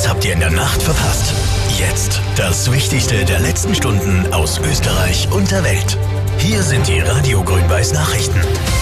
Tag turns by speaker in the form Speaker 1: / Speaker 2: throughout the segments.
Speaker 1: Was habt ihr in der Nacht verpasst? Jetzt das Wichtigste der letzten Stunden aus Österreich und der Welt. Hier sind die Radio Grün-Weiß Nachrichten.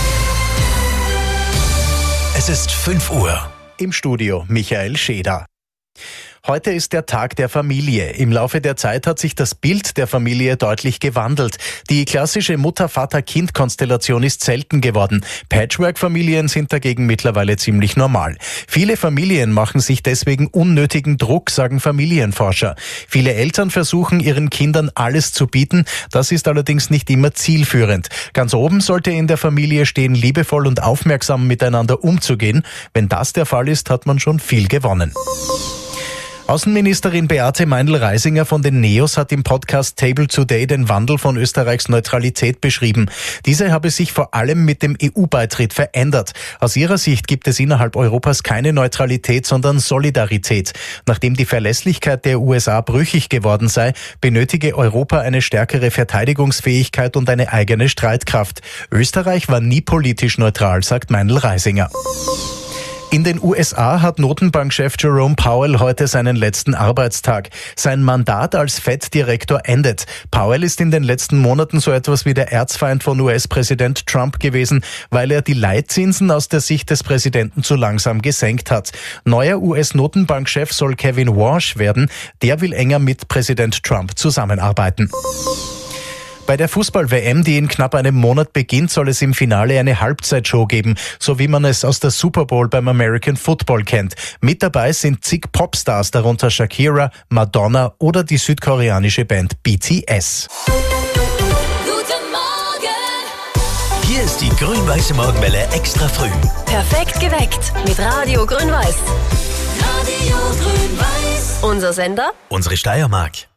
Speaker 1: Es ist 5 Uhr.
Speaker 2: Im Studio Michael Scheder. Heute ist der Tag der Familie. Im Laufe der Zeit hat sich das Bild der Familie deutlich gewandelt. Die klassische Mutter-Vater-Kind-Konstellation ist selten geworden. Patchwork-Familien sind dagegen mittlerweile ziemlich normal. Viele Familien machen sich deswegen unnötigen Druck, sagen Familienforscher. Viele Eltern versuchen, ihren Kindern alles zu bieten. Das ist allerdings nicht immer zielführend. Ganz oben sollte in der Familie stehen, liebevoll und aufmerksam miteinander umzugehen. Wenn das der Fall ist, hat man schon viel gewonnen. Außenministerin Beate Meindl-Reisinger von den NEOS hat im Podcast Table Today den Wandel von Österreichs Neutralität beschrieben. Diese habe sich vor allem mit dem EU-Beitritt verändert. Aus ihrer Sicht gibt es innerhalb Europas keine Neutralität, sondern Solidarität. Nachdem die Verlässlichkeit der USA brüchig geworden sei, benötige Europa eine stärkere Verteidigungsfähigkeit und eine eigene Streitkraft. Österreich war nie politisch neutral, sagt Meindl-Reisinger. In den USA hat Notenbankchef Jerome Powell heute seinen letzten Arbeitstag. Sein Mandat als Fed-Direktor endet. Powell ist in den letzten Monaten so etwas wie der Erzfeind von US-Präsident Trump gewesen, weil er die Leitzinsen aus der Sicht des Präsidenten zu langsam gesenkt hat. Neuer US-Notenbankchef soll Kevin Warsh werden. Der will enger mit Präsident Trump zusammenarbeiten. Bei der Fußball-WM, die in knapp einem Monat beginnt, soll es im Finale eine Halbzeitshow geben, so wie man es aus der Super Bowl beim American Football kennt. Mit dabei sind zig Popstars, darunter Shakira, Madonna oder die südkoreanische Band BTS.
Speaker 3: Guten Morgen!
Speaker 1: Hier ist die Grün-Weiße Morgenwelle extra früh.
Speaker 3: Perfekt geweckt mit Radio Grün-Weiß. Radio Grün-Weiß. Unser Sender?
Speaker 1: Unsere Steiermark.